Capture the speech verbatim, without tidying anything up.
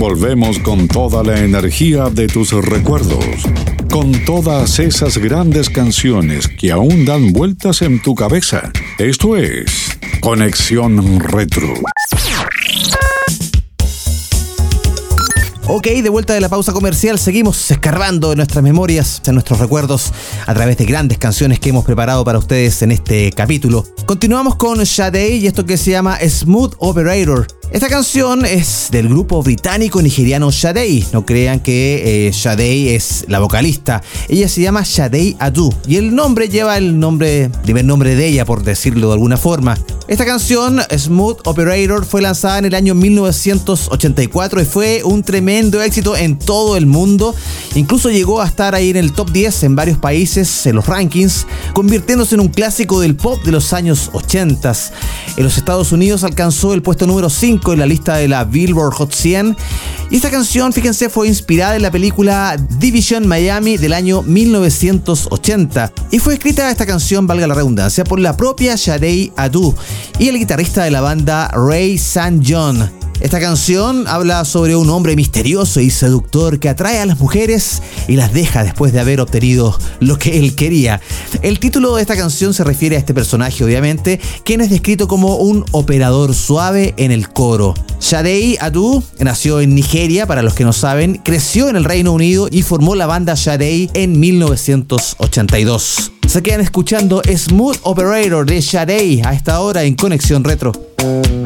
Volvemos con toda la energía de tus recuerdos, con todas esas grandes canciones que aún dan vueltas en tu cabeza. Esto es Conexión Retro. Ok, de vuelta de la pausa comercial, seguimos escarbando en nuestras memorias, en nuestros recuerdos, a través de grandes canciones que hemos preparado para ustedes en este capítulo. Continuamos con Sade y esto que se llama Smooth Operator. Esta canción es del grupo británico-nigeriano Sade. No crean que eh, Sade es la vocalista. Ella se llama Sade Adu y el nombre lleva el nombre, primer nombre de ella, por decirlo de alguna forma. Esta canción, Smooth Operator, fue lanzada en el año mil novecientos ochenta y cuatro y fue un tremendo éxito en todo el mundo. Incluso llegó a estar ahí en el top diez en varios países, en los rankings, convirtiéndose en un clásico del pop de los años ochenta. En los Estados Unidos alcanzó el puesto número cinco en la lista de la Billboard Hot cien. Y esta canción, fíjense, fue inspirada en la película Division Miami del año mil novecientos ochenta. Y fue escrita esta canción, valga la redundancia, por la propia Sade Adu y el guitarrista de la banda Ray Saint John. Esta canción habla sobre un hombre misterioso y seductor que atrae a las mujeres y las deja después de haber obtenido lo que él quería. El título de esta canción se refiere a este personaje, obviamente, quien es descrito como un operador suave en el coro. Sade Adu nació en Nigeria, para los que no saben, creció en el Reino Unido y formó la banda Sade en mil novecientos ochenta y dos. Se quedan escuchando Smooth Operator de Sade a esta hora en Conexión Retro.